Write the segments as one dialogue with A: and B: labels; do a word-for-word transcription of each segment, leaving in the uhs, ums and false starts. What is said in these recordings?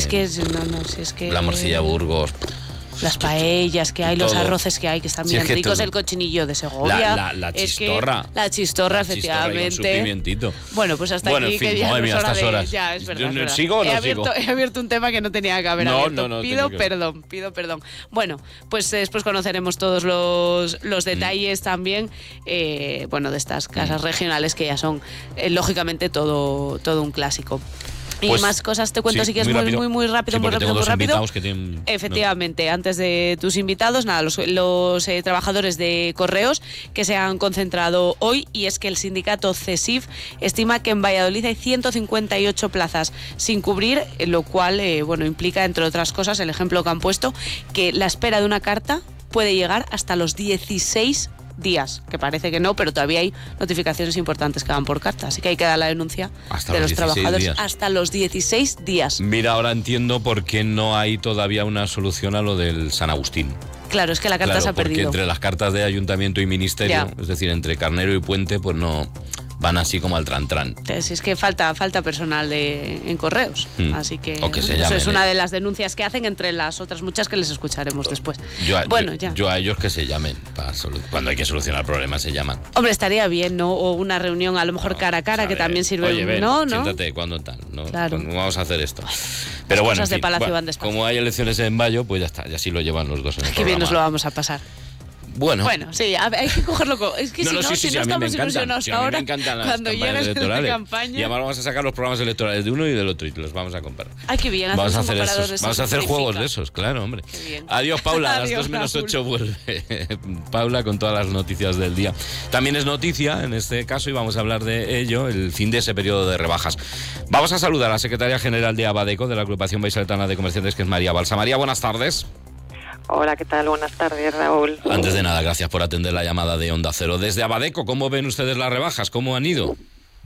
A: que es, no, no, si es que...
B: La morcilla Burgos...
A: Las paellas que hay,
B: todo.
A: Los arroces que hay, que están
B: Sí,
A: bien
B: es que
A: ricos,
B: todo.
A: el cochinillo de Segovia.
B: La, la, la
A: es
B: chistorra.
A: Que la chistorra,
B: la
A: efectivamente.
B: Chistorra y con su pimientito.
A: Bueno, pues hasta
B: bueno,
A: aquí,
B: en fin,
A: que ya
B: madre
A: no
B: mía,
A: es hora
B: estas
A: de...
B: horas.
A: Ya, es verdad, es verdad.
B: ¿Sigo o no
A: he, abierto,
B: sigo?
A: he abierto un tema que no tenía que haber
B: no,
A: abierto.
B: No, no,
A: pido
B: que...
A: perdón, pido perdón. Bueno, pues después conoceremos todos los, los detalles mm. también, eh, bueno, de estas casas mm. regionales que ya son, eh, lógicamente, todo, todo un clásico. Y pues, más cosas te cuento, sí, si quieres, muy, muy, muy, muy rápido,
B: sí,
A: muy rápido,
B: muy
A: rápido.
B: Que tienen,
A: Efectivamente,
B: no.
A: antes de tus invitados, nada, los, los eh, trabajadores de Correos que se han concentrado hoy, y es que el sindicato CESIF estima que en Valladolid hay ciento cincuenta y ocho plazas sin cubrir, lo cual, eh, bueno, implica, entre otras cosas, el ejemplo que han puesto, que la espera de una carta puede llegar hasta los dieciséis días, que parece que no, pero todavía hay notificaciones importantes que van por carta, así que hay que dar la denuncia hasta de los, los trabajadores días. Hasta los dieciséis días.
B: Mira, ahora entiendo por qué no hay todavía una solución a lo del San Agustín.
A: Claro, es que la carta
B: claro,
A: se ha
B: porque
A: perdido.
B: Entre las cartas de ayuntamiento y ministerio, ya. Es decir, entre Carnero y Puente, pues no... van así como al tran-tran.
A: Es, es que falta falta personal de, en Correos, mm. así que,
B: que se
A: eso
B: llamen,
A: es una
B: eh.
A: de las denuncias que hacen, entre las otras muchas que les escucharemos después.
B: Yo a,
A: bueno,
B: yo,
A: ya.
B: yo a ellos que se llamen, para cuando hay que solucionar problemas se llaman.
A: Hombre, estaría bien, ¿no? O una reunión a lo mejor no, cara a cara, ver, que también sirve.
B: Oye, ven,
A: no, ¿no?
B: siéntate, cuando tal, ¿no?
A: Claro.
B: Cuando vamos a hacer esto.
A: Pues,
B: Pero bueno,
A: cosas
B: en fin,
A: de Palacio
B: bueno,
A: van despacio.
B: Como hay elecciones en mayo, pues ya está, y así lo llevan los dos en el
A: Qué
B: programa.
A: bien nos lo vamos a pasar.
B: Bueno,
A: bueno, sí, hay que cogerlo. Con, es que
B: no,
A: si
B: no,
A: no,
B: sí,
A: si
B: sí,
A: no
B: sí,
A: estamos ilusionados
B: sí,
A: ahora,
B: me encantan las
A: cuando llegues
B: electorales.
A: de campaña.
B: Y además vamos a sacar los programas electorales de uno y del otro y los vamos a comparar.
A: Ay, qué bien.
B: Vamos a hacer
A: esos,
B: de esos, vamos a hacer juegos de esos, claro, hombre. Adiós, Paula, a las dos menos ocho vuelve Paula con todas las noticias del día. También es noticia, en este caso, y vamos a hablar de ello, el fin de ese periodo de rebajas. Vamos a saludar a la secretaria general de Abadeco, de la Agrupación Vallisoletana de Comerciantes, que es María Balsa. María, buenas tardes.
C: Hola, ¿qué tal? Buenas tardes, Raúl.
B: Antes de nada, gracias por atender la llamada de Onda Cero. Desde Abadeco, ¿cómo ven ustedes las rebajas? ¿Cómo han ido?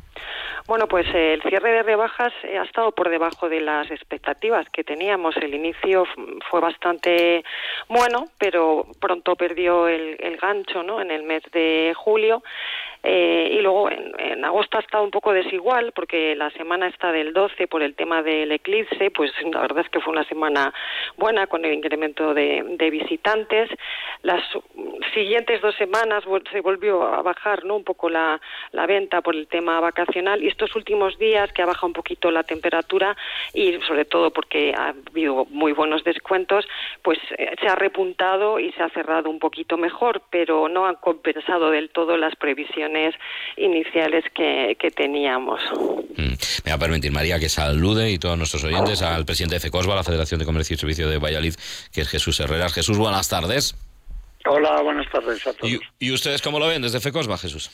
C: Bueno, pues eh, el cierre de rebajas eh, ha estado por debajo de las expectativas que teníamos. El inicio f- fue bastante bueno, pero pronto perdió el, el gancho, ¿no?, en el mes de julio. Eh, y luego en, en agosto ha estado un poco desigual, porque la semana está del doce por el tema del eclipse, pues la verdad es que fue una semana buena con el incremento de, de visitantes. Las siguientes dos semanas se volvió a bajar, ¿no?, un poco la, la venta por el tema vacacional, y estos últimos días que ha bajado un poquito la temperatura, y sobre todo porque ha habido muy buenos descuentos, pues eh, se ha repuntado y se ha cerrado un poquito mejor, pero no han compensado del todo las previsiones iniciales que, que teníamos.
B: Mm. Me va a permitir, María, que salude y todos nuestros oyentes al presidente de FECOSBA, la Federación de Comercio y Servicio de Valladolid, que es Jesús Herreras. Jesús, buenas tardes.
D: Hola, buenas tardes a todos.
B: ¿Y, y ustedes cómo lo ven desde FECOSBA, Jesús?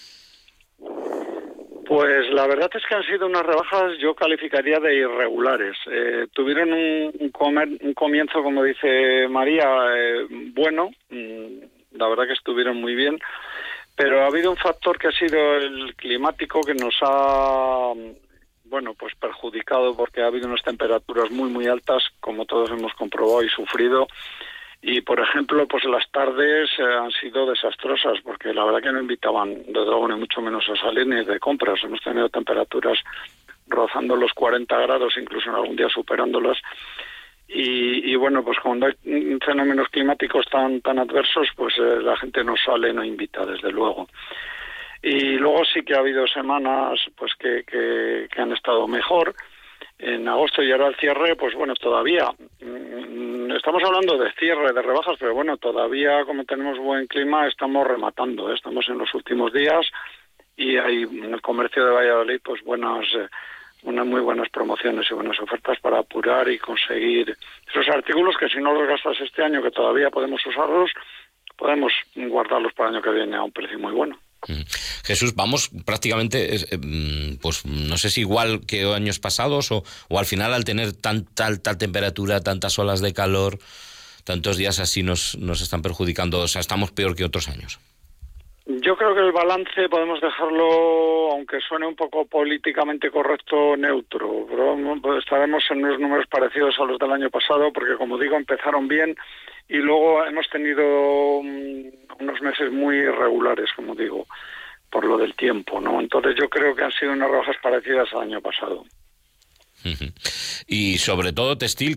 D: Pues la verdad es que han sido unas rebajas, yo calificaría de irregulares. Eh, tuvieron un, un, comer, un comienzo, como dice María, eh, bueno, la verdad que estuvieron muy bien, pero ha habido un factor que ha sido el climático, que nos ha, bueno, pues perjudicado, porque ha habido unas temperaturas muy muy altas, como todos hemos comprobado y sufrido. Y, por ejemplo, pues las tardes eh, han sido desastrosas, porque la verdad que no invitaban, desde luego, ni mucho menos a salir ni de compras. Hemos tenido temperaturas rozando los cuarenta grados, incluso en algún día superándolas. Y, y bueno, pues cuando hay fenómenos climáticos tan tan adversos, pues eh, la gente no sale, no invita, desde luego. Y luego sí que ha habido semanas pues que, que, que han estado mejor. En agosto y ahora el cierre, pues bueno, todavía estamos hablando de cierre, de rebajas, pero bueno, todavía como tenemos buen clima estamos rematando, ¿eh? Estamos en los últimos días y hay en el comercio de Valladolid pues buenas, eh, unas muy buenas promociones y buenas ofertas para apurar y conseguir esos artículos que si no los gastas este año, que todavía podemos usarlos, podemos guardarlos para el año que viene a un precio muy bueno.
B: Jesús, vamos prácticamente, pues no sé si igual que años pasados o, o al final, al tener tanta alta temperatura, tantas olas de calor, tantos días así nos, nos están perjudicando, o sea, estamos peor que otros años.
D: Yo creo que el balance podemos dejarlo, aunque suene un poco políticamente correcto, neutro. Pero estaremos en unos números parecidos a los del año pasado, porque como digo, empezaron bien y luego hemos tenido unos meses muy irregulares, como digo, por lo del tiempo, ¿no? Entonces yo creo que han sido unas rebajas parecidas al año pasado.
B: Uh-huh. Y sobre todo textil,